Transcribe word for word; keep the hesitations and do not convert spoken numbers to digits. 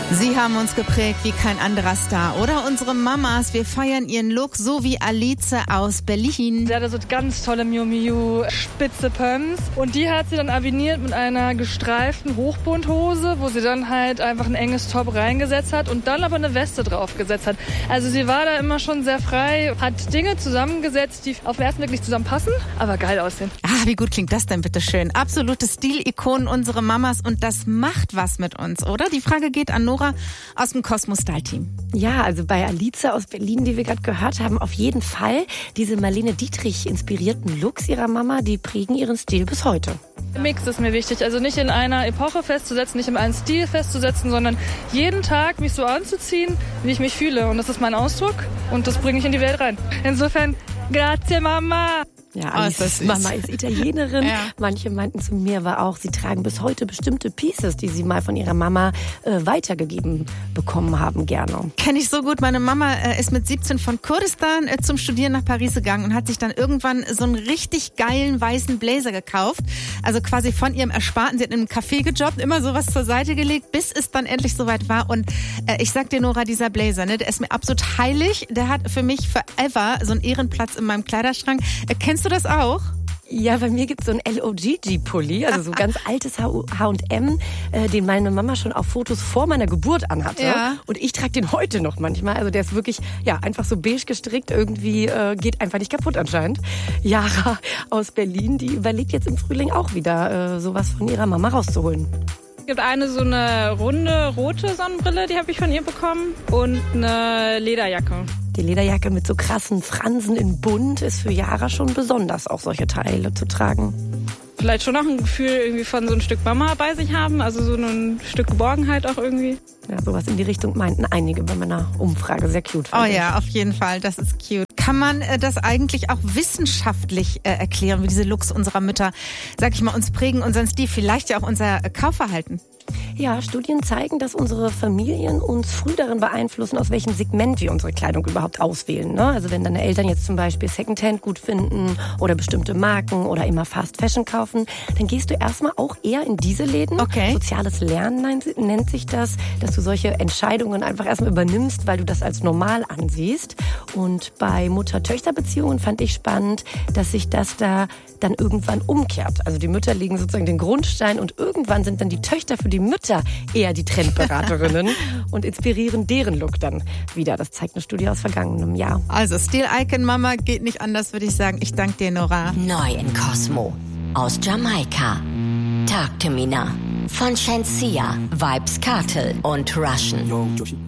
Sie haben uns geprägt wie kein anderer Star, oder? Unsere Mamas, wir feiern ihren Look, so wie Alice aus Berlin. Sie hatte so ganz tolle Miu Miu spitze Pumps und die hat sie dann aviniert mit einer gestreiften Hochbundhose, wo sie dann halt einfach ein enges Top reingesetzt hat und dann aber eine Weste draufgesetzt hat. Also sie war da immer schon sehr frei, hat Dinge zusammengesetzt, die auf den ersten Blick nicht zusammenpassen, aber geil aussehen. Ah, wie gut klingt das denn bitte schön? Absolute Stilikonen, unsere Mamas, und das macht was mit uns, oder? Die Frage geht an Nora aus dem Cosmo Style Team. Ja, also bei Alice aus Berlin, die wir gerade gehört haben, auf jeden Fall diese Marlene Dietrich inspirierten Looks ihrer Mama, die prägen ihren Stil bis heute. Mix ist mir wichtig, also nicht in einer Epoche festzusetzen, nicht in einem Stil festzusetzen, sondern jeden Tag mich so anzuziehen, wie ich mich fühle, und das ist mein Ausdruck und das bringe ich in die Welt rein. Insofern, grazie Mama! Ja, Alices oh, Mama ist Italienerin. Ja. Manche meinten zu mir, war auch, sie tragen bis heute bestimmte Pieces, die sie mal von ihrer Mama äh, weitergegeben bekommen haben, gerne. Kenne ich so gut. Meine Mama äh, ist mit siebzehn von Kurdistan äh, zum Studieren nach Paris gegangen und hat sich dann irgendwann so einen richtig geilen weißen Blazer gekauft. Also quasi von ihrem Ersparten. Sie hat in einem Café gejobbt, immer sowas zur Seite gelegt, bis es dann endlich soweit war. Und äh, ich sag dir, Nora, dieser Blazer, ne, der ist mir absolut heilig. Der hat für mich forever so einen Ehrenplatz in meinem Kleiderschrank. Äh, kennst du das auch? Ja, bei mir gibt's so ein L O G G-Pulli, also so ganz altes H und M, äh, den meine Mama schon auf Fotos vor meiner Geburt anhatte. Ja. Und ich trage den heute noch manchmal. Also der ist wirklich, ja, einfach so beige gestrickt. Irgendwie äh, geht einfach nicht kaputt anscheinend. Yara aus Berlin, die überlegt jetzt im Frühling auch wieder, äh, sowas von ihrer Mama rauszuholen. Es gibt eine so eine runde, rote Sonnenbrille, die habe ich von ihr bekommen, und eine Lederjacke. Die Lederjacke mit so krassen Fransen in bunt ist für Yara schon besonders, auch solche Teile zu tragen. Vielleicht schon noch ein Gefühl irgendwie von so ein Stück Mama bei sich haben, also so ein Stück Geborgenheit auch irgendwie. Ja, sowas in die Richtung meinten einige bei meiner Umfrage. Sehr cute. Oh ja, auf jeden Fall, das ist cute. Kann man äh, das eigentlich auch wissenschaftlich äh, erklären, wie diese Looks unserer Mütter, sag ich mal, uns prägen, unseren Stil, vielleicht ja auch unser äh, Kaufverhalten? Ja, Studien zeigen, dass unsere Familien uns früh darin beeinflussen, aus welchem Segment wir unsere Kleidung überhaupt auswählen. Ne? Also wenn deine Eltern jetzt zum Beispiel Secondhand gut finden oder bestimmte Marken oder immer Fast Fashion kaufen, dann gehst du erstmal auch eher in diese Läden. Okay. Soziales Lernen nennt sich das, dass du solche Entscheidungen einfach erstmal übernimmst, weil du das als normal ansiehst. Und bei Mutter-Töchter-Beziehungen fand ich spannend, dass sich das da dann irgendwann umkehrt. Also die Mütter legen sozusagen den Grundstein und irgendwann sind dann die Töchter für die Mütter eher die Trendberaterinnen und inspirieren deren Look dann wieder. Das zeigt eine Studie aus vergangenem Jahr. Also Stil-Icon Mama geht nicht anders, würde ich sagen. Ich danke dir, Nora. Neu in Cosmo aus Jamaika. Tag Temina von Shensia, Vibes Cartel und Russian.